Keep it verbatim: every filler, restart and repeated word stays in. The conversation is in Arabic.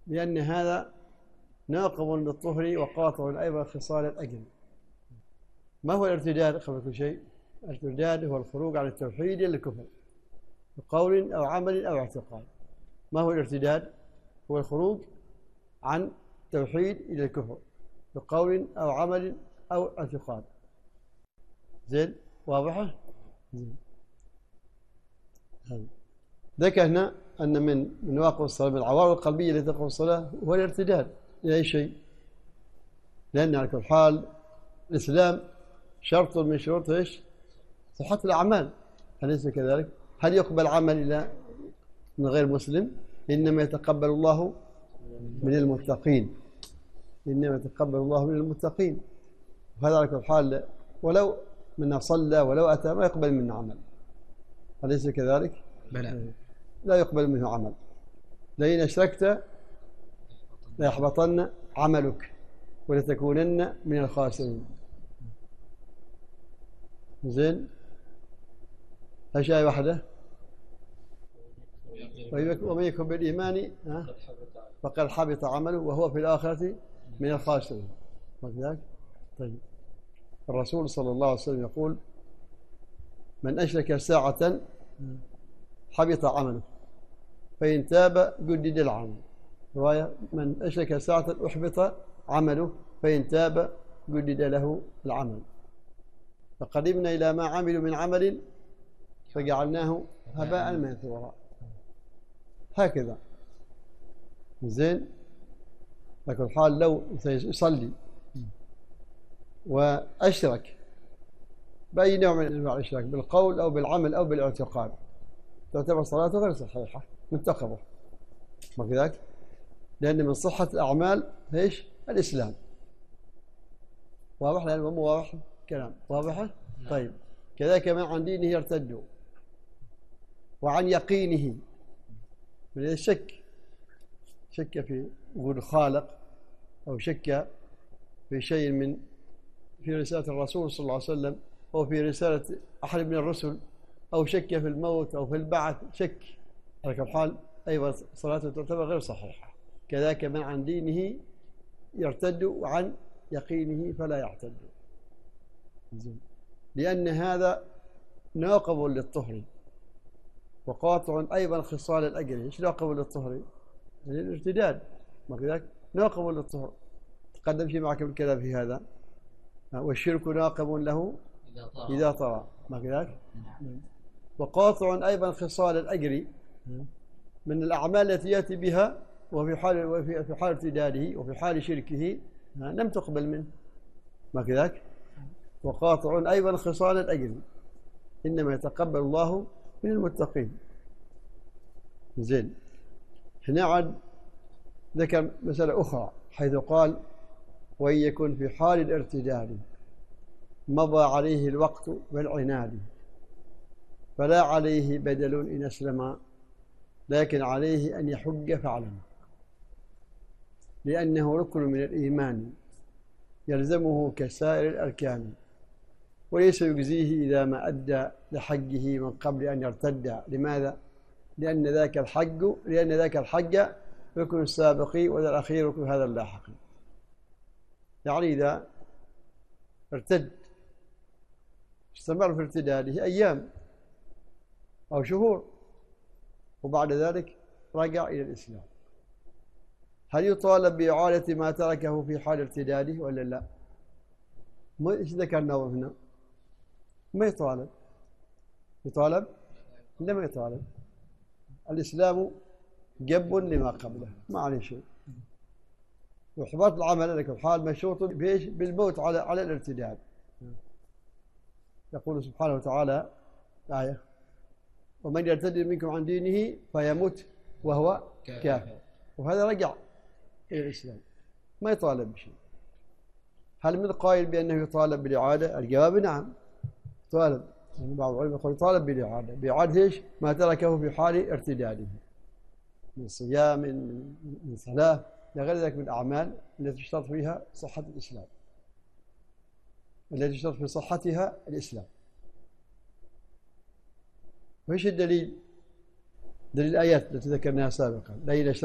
لأن هذا ناقض للطهر وقاطع أيضا خصال الأجل. ما هو الارتداد قبل كل شيء؟ الارتداد هو الخروج عن التوحيد إلى الكفر بقول أو عمل أو اعتقاد. ما هو الارتداد؟ هو الخروج عن التوحيد إلى الكفر بقول أو عمل أو اعتقاد. زين؟ واضحة؟ زين. ذكرنا أن من من نواقض الصلاة من العوارض القلبية التي تقوم الصلاة هو الارتداد إلى أي شيء، لأن على كل حال الإسلام شرط من شروط إيش؟ صحة الأعمال، أليس كذلك؟ هل يقبل عمل إلى من غير مسلم؟ إنما يتقبل الله من المتقين، إنما يتقبل الله من المتقين. وهذا على كل حال ولو من صلى ولو أتى ما يقبل منه عمل، أليس كذلك؟ بلى. لا يقبل منه عمل. لئن أشركت ليحبطن عملك ولتكونن من الخاسرين. زين؟ ايش آية واحدة؟ ومن يكفر بالإيمان فقد حبط عمله وهو في الآخرة من الخاسرين. طيب الرسول صلى الله عليه وسلم يقول: من أشرك ساعة حبط عمله فإن تاب جدد العمل. رواية: من أشرك ساعة أحبط عمله فإن تاب جدد له العمل. فقدمنا إلى ما عملوا من عمل فجعلناه هباء منثورا. هكذا. زين؟ لكن حال لو يصلي وأشرك بأي نوع من أنواع الإشراك بالقول أو بالعمل أو بالاعتقاد تعتبر صلاته غير صحيحة منتقبة. ما كذلك؟ لأن من صحة الأعمال إيش؟ الإسلام. واضح؟ لأنه مو واضح كلام. واضحة؟ طيب كذلك من عن دينه يرتد وعن يقينه من الشك، شك في وجود الخالق أو شك في شيء من في رسالة الرسول صلى الله عليه وسلم أو في رسالة أحد من الرسل أو شك في الموت أو في البعث، شك على كل حال أيضا صلاته تعتبر غير صحيحة. كذلك من عن دينه يرتد وعن يقينه فلا يعتد، لأن هذا ناقض للطهر وقاطع أيضا خصال الأجل. إيش ناقض للطهر؟ يعني الارتداد. ما كذلك؟ ناقض للطهر. تقدم شيء معك بالكلام في هذا. والشرك ناقض له إذا طغى. ما كذلك؟ وقاطع أيضا خصال الأجر من الأعمال التي يأتي بها وفي حال وفي حال ارتداده وفي حال شركه لم تقبل منه. ما كذلك؟ وقاطع أيضا خصال الأجر إنما يتقبل الله من المتقين. زين. هنا عاد ذكر مسألة أخرى حيث قال: وإن يكن في حال الارتداد مضى عليه الوقت والعناد فلا عليه بدل إن أسلم لكن عليه أن يحج فعلا، لأنه ركن من الإيمان يلزمه كسائر الأركان وليس يجزيه إذا ما أدى لحجه من قبل أن يرتد. لماذا؟ لأن ذاك الحج لأن ذاك الحج ركن السابق وذا الأخير ركن هذا اللاحق. يعني إذا ارتد استمر في ارتداده أيام أو شهور وبعد ذلك رجع إلى الإسلام، هل يطالب بإعادة ما تركه في حال ارتداده ولا لا؟ ما إيش ذكرنا هنا؟ ما يطالب. يطالب؟ لا ما يطالب. الإسلام جب لما قبله، ما عليه شيء. وإحباط العمل على كل حال مشروط بإيش؟ بالموت على على الارتداد. يقول سبحانه وتعالى آية: ومن يرتد منكم عن دينه فيموت وهو كافر. وهذا رجع إلى الإسلام، ما يطالب بشيء. هل من قائل بأنه يطالب بالإعادة؟ الجواب نعم يطالب. يعني بعض العلماء يقول يطالب بالإعادة. بإعادة إيش؟ ما تركه في حال ارتداده من صيام من صلاة لغير ذلك من الأعمال التي تشترط فيها صحة الإسلام، التي تشترط في صحتها الإسلام. وإيش الدليل؟ دليل الآيات التي ذكرناها سابقا: